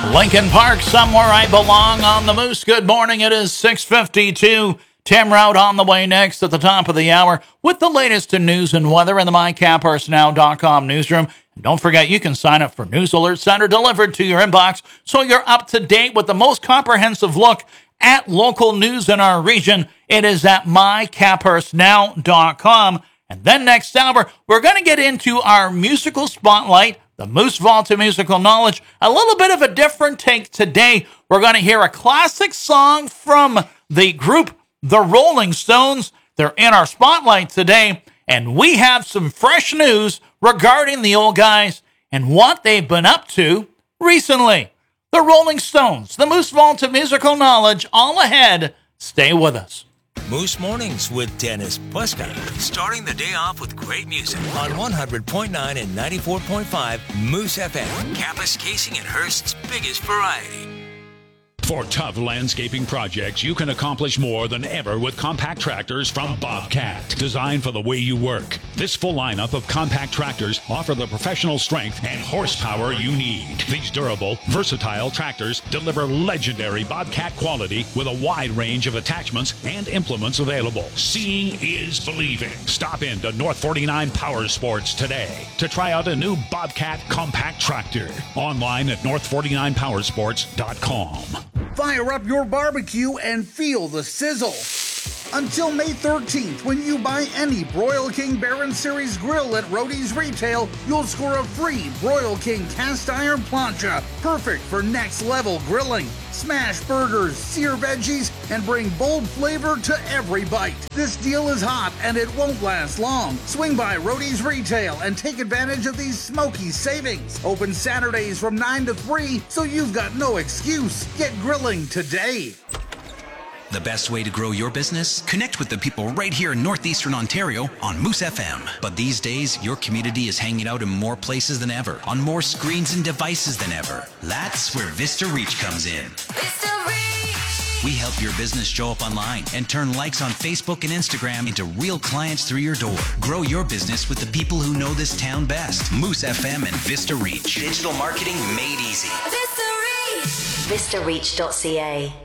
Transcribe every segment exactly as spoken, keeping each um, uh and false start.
Lincoln Park, somewhere I belong on the Moose. Good morning. It is six fifty-two. Tim Rout on the way next at the top of the hour with the latest in news and weather in the my campers now dot com newsroom. And don't forget, you can sign up for News Alerts that are delivered to your inbox so you're up to date with the most comprehensive look at local news in our region. It is at my campers now dot com. And then next hour, we're going to get into our musical spotlight, the Moose Vault of Musical Knowledge. A little bit of a different take today. We're going to hear a classic song from the group The Rolling Stones. They're in our spotlight today, and we have some fresh news regarding the old guys and what they've been up to recently. The Rolling Stones, the Moose Vault of Musical Knowledge, all ahead. Stay with us. Moose Mornings with Dennis Puska. Starting the day off with great music on one hundred point nine and ninety-four point five Moose F M. Campus Casing and Hearst's biggest variety. For tough landscaping projects, you can accomplish more than ever with compact tractors from Bobcat, designed for the way you work. This full lineup of compact tractors offer the professional strength and horsepower you need. These durable, versatile tractors deliver legendary Bobcat quality with a wide range of attachments and implements available. Seeing is believing. Stop in to North forty-nine Power Sports today to try out a new Bobcat compact tractor. Online at north forty-nine power sports dot com. Fire up your barbecue and feel the sizzle. Until May thirteenth, when you buy any Broil King Baron Series grill at Roadie's Retail, you'll score a free Broil King cast iron plancha, perfect for next level grilling. Smash burgers, sear veggies, and bring bold flavor to every bite. This deal is hot and it won't last long. Swing by Roadie's Retail and take advantage of these smoky savings. Open Saturdays from nine to three, so you've got no excuse. Get grilling today. The best way to grow your business? Connect with the people right here in Northeastern Ontario on Moose F M. But these days, your community is hanging out in more places than ever, on more screens and devices than ever. That's where Vista Reach comes in. Vista Reach! We help your business show up online and turn likes on Facebook and Instagram into real clients through your door. Grow your business with the people who know this town best. Moose F M and Vista Reach. Digital marketing made easy. Vista Reach! vista reach dot c a.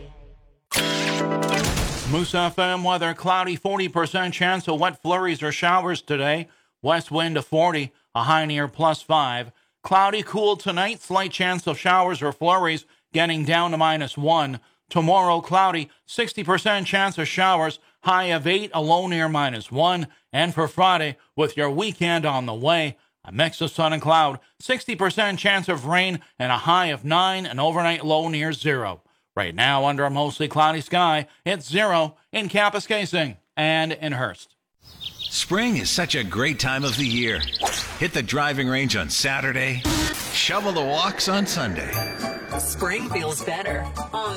Moose F M weather, cloudy, forty percent chance of wet flurries or showers today. West wind to forty, a high near plus five. Cloudy, cool tonight, slight chance of showers or flurries, getting down to minus one. Tomorrow, cloudy, sixty percent chance of showers, high of eight, a low near minus one. And for Friday, with your weekend on the way, a mix of sun and cloud, sixty percent chance of rain, and a high of nine, an overnight low near zero. Right now, under a mostly cloudy sky, it's zero in Campus Casing and in Hearst. Spring is such a great time of the year. Hit the driving range on Saturday, shovel the walks on Sunday. Spring feels better on